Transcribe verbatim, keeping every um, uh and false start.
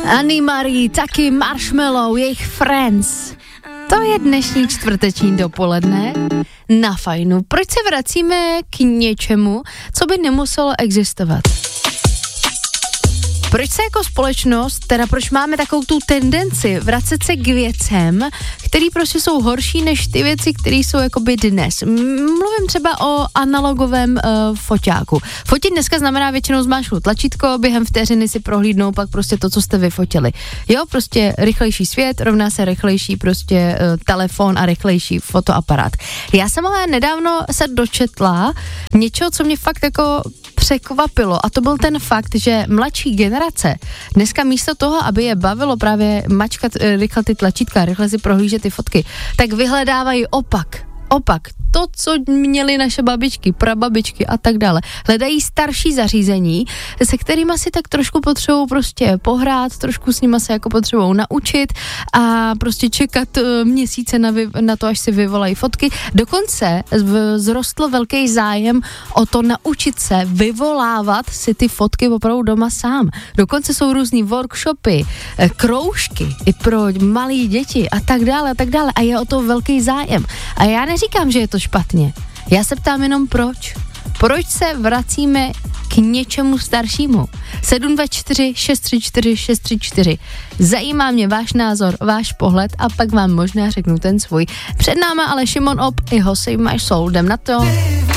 Annie Marie, taky Marshmello, jejich Friends. To je dnešní čtvrteční dopoledne na Fajnu. Proč se vracíme k něčemu, co by nemuselo existovat? Proč se jako společnost, teda proč máme takovou tu tendenci vracet se k věcem, které prostě jsou horší než ty věci, které jsou jakoby dnes. Mluvím třeba o analogovém uh, foťáku. Fotit dneska znamená většinou zmáčknout tlačítko, během vteřiny si prohlídnou pak prostě to, co jste vyfotili. Jo, prostě rychlejší svět rovná se rychlejší prostě uh, telefon a rychlejší fotoaparát. Já jsem ale nedávno se dočetla něčeho, co mě fakt jako překvapilo, a to byl ten fakt, že mladší generace dneska místo toho, aby je bavilo právě mačkat rychle ty tlačítka, rychle si prohlížet ty fotky, tak vyhledávají opak. Opak. To, co měly naše babičky, prababičky a tak dále. Hledají starší zařízení, se kterými si tak trošku potřebují prostě pohrát, trošku s nima se jako potřebují naučit a prostě čekat měsíce na, vy, na to, až si vyvolají fotky. Dokonce vzrostl velký zájem o to naučit se vyvolávat si ty fotky opravdu doma sám. Dokonce jsou různý workshopy, kroužky i pro malé děti a tak dále a tak dále. A je o to velký zájem. A já neříkám, že je to špatně. Já se ptám jenom proč. Proč se vracíme k něčemu staršímu? sedm dva čtyři šest tři čtyři šest tři čtyři. Zajímá mě váš názor, váš pohled a pak vám možná řeknu ten svůj. Před náma ale Šimon Ob, jeho Save My Soul. Jdem na to.